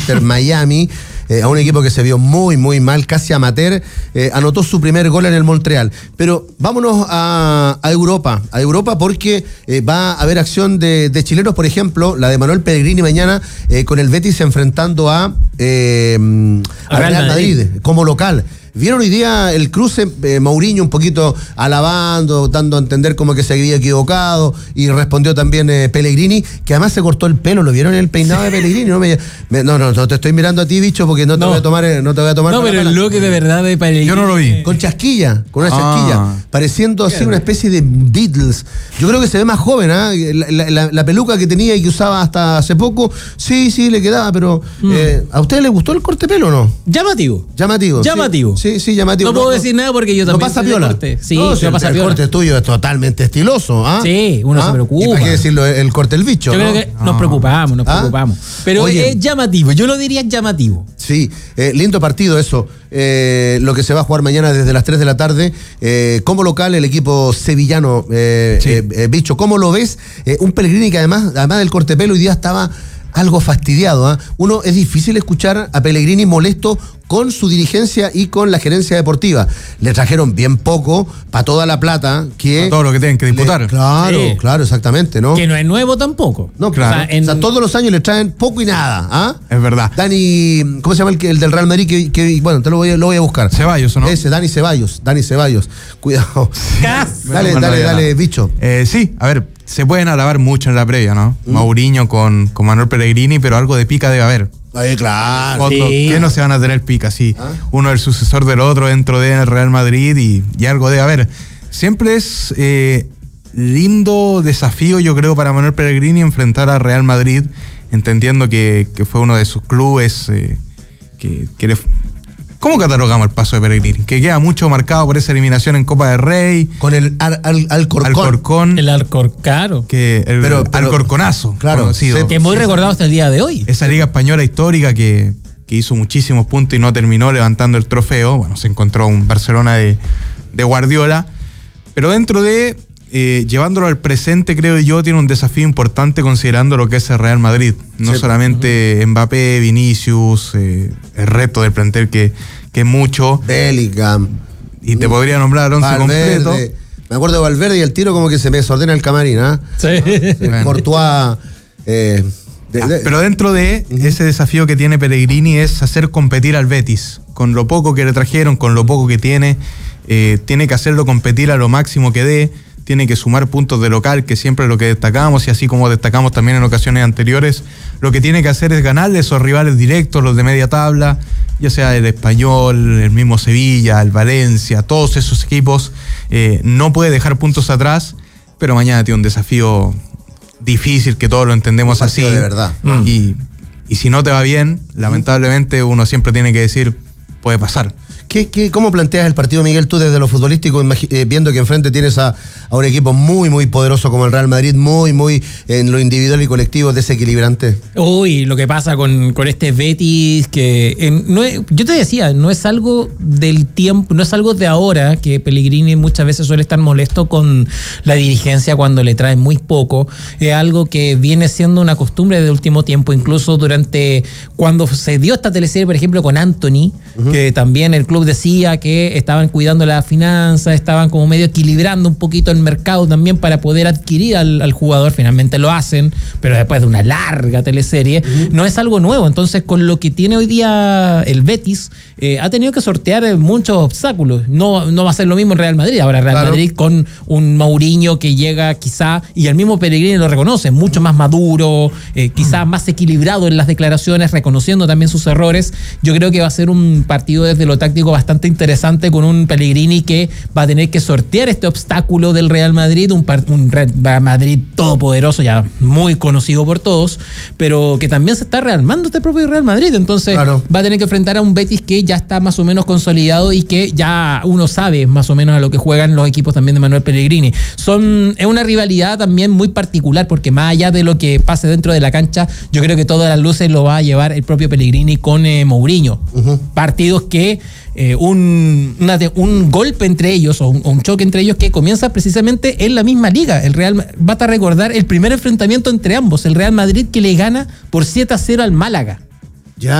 Inter Miami, a un equipo que se vio muy, muy mal, casi amateur, anotó su primer gol en el Montreal. Pero vámonos a Europa porque va a haber acción de chilenos, por ejemplo, la de Manuel Pellegrini mañana con el Betis enfrentando a Real Madrid como local. ¿Vieron hoy día el cruce? Mourinho un poquito alabando, dando a entender como que se había equivocado, y respondió también Pellegrini, que además se cortó el pelo. ¿Lo vieron en el peinado de Pellegrini? No te estoy mirando a ti, bicho, porque no te voy a tomar. No, pero el look de verdad de Pellegrini. Yo no lo vi. Con chasquilla, con una chasquilla, pareciendo así una especie de Beatles. Yo creo que se ve más joven, la peluca que tenía y que usaba hasta hace poco, sí, le quedaba, pero ¿a ustedes les gustó el corte de pelo o no? Llamativo. Sí, llamativo. No puedo decir nada porque yo también. ¿No pasa piola? Sí, no pasa piola. El corte tuyo es totalmente estiloso. Sí, uno se preocupa. ¿Y para qué decirlo? El corte del bicho. Yo creo que nos preocupamos. Pero es llamativo, yo lo diría llamativo. Sí, lindo partido eso. Lo que se va a jugar mañana desde las 3 de la tarde. Como local, el equipo sevillano. Bicho, ¿cómo lo ves? Un Pellegrini que además del corte de pelo, hoy día estaba algo fastidiado. Es difícil escuchar a Pellegrini molesto con su dirigencia y con la gerencia deportiva. Le trajeron bien poco para toda la plata que... Para todo lo que tienen que disputar. Claro, exactamente, ¿no? Que no es nuevo tampoco. No, claro. O sea, todos los años le traen poco y nada. Es verdad. Dani, ¿cómo se llama el del Real Madrid? Bueno, te lo voy a buscar. Ceballos, ¿o no? Ese, Dani Ceballos. Cuidado. Dale, bicho. Sí, a ver, se pueden alabar mucho en la previa, ¿no? Mourinho con Manuel Pellegrini, pero algo de pica debe haber. Claro. ¿Qué no se van a tener pica? Sí. Uno el sucesor del otro dentro del Real Madrid y algo debe haber. Siempre es lindo desafío, yo creo, para Manuel Pellegrini enfrentar a Real Madrid, entendiendo que fue uno de sus clubes ¿Cómo catalogamos el paso de Pellegrini? Que queda mucho marcado por esa eliminación en Copa del Rey. Con el Alcorcón. El Alcorcaro. Pero Alcorconazo. Claro. Conocido. Que es muy recordado hasta el día de hoy. Esa liga española histórica que hizo muchísimos puntos y no terminó levantando el trofeo. Bueno, se encontró un Barcelona de Guardiola. Pero dentro de, llevándolo al presente, creo yo, tiene un desafío importante considerando lo que es el Real Madrid. No solamente Mbappé, Vinicius, el reto del plantel que es mucho. Bellingham. Y te podría nombrar 11 completo. Me acuerdo de Valverde y el tiro como que se me desordena el camarín, Sí. Courtois. Pero dentro de ese desafío que tiene Pellegrini es hacer competir al Betis. Con lo poco que le trajeron, con lo poco que tiene que hacerlo competir a lo máximo que dé. Tiene que sumar puntos de local, que siempre es lo que destacamos, y así como destacamos también en ocasiones anteriores, lo que tiene que hacer es ganarle a esos rivales directos, los de media tabla, ya sea el Español, el mismo Sevilla, el Valencia, todos esos equipos. No puede dejar puntos atrás, pero mañana tiene un desafío difícil, que todos lo entendemos así. De verdad. Y si no te va bien, lamentablemente uno siempre tiene que decir, puede pasar. ¿Cómo planteas el partido, Miguel, tú desde lo futbolístico, viendo que enfrente tienes a un equipo muy, muy poderoso como el Real Madrid, muy, muy en lo individual y colectivo desequilibrante? Uy, lo que pasa con este Betis, que yo te decía, no es algo del tiempo, no es algo de ahora, que Pellegrini muchas veces suele estar molesto con la dirigencia cuando le traen muy poco. Es algo que viene siendo una costumbre de último tiempo, incluso durante cuando se dio esta teleserie, por ejemplo, con Anthony, que también el club decía que estaban cuidando las finanzas, estaban como medio equilibrando un poquito el mercado también para poder adquirir al jugador. Finalmente lo hacen, pero después de una larga teleserie. No es algo nuevo. Entonces, con lo que tiene hoy día el Betis, ha tenido que sortear muchos obstáculos. No va a ser lo mismo el Real Madrid. Ahora Real Madrid con un Mourinho que llega quizá, y el mismo Pellegrini lo reconoce, mucho más maduro, quizá más equilibrado en las declaraciones, reconociendo también sus errores. Yo creo que va a ser un partido desde lo táctico bastante interesante, con un Pellegrini que va a tener que sortear este obstáculo del Real Madrid, un Real Madrid todopoderoso, ya muy conocido por todos, pero que también se está rearmando este propio Real Madrid. Entonces va a tener que enfrentar a un Betis que ya está más o menos consolidado y que ya uno sabe más o menos a lo que juegan los equipos también de Manuel Pellegrini. Es una rivalidad también muy particular, porque más allá de lo que pase dentro de la cancha, yo creo que todas las luces lo va a llevar el propio Pellegrini con Mourinho. Partidos que un golpe entre ellos o un choque entre ellos que comienza precisamente en la misma liga. El Real, basta recordar el primer enfrentamiento entre ambos, el Real Madrid que le gana por 7-0 al Málaga.